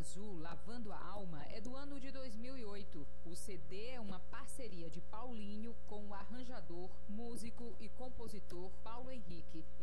Azul, Lavando a Alma, é do ano de 2008. O CD é uma parceria de Paulinho com o arranjador, músico e compositor Paulo Henrique.